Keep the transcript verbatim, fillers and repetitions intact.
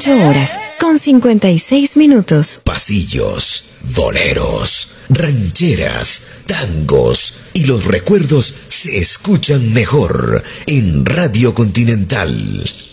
ocho horas con cincuenta y seis minutos. Pasillos, boleros, rancheras, tangos y los recuerdos se escuchan mejor en Radio Continental.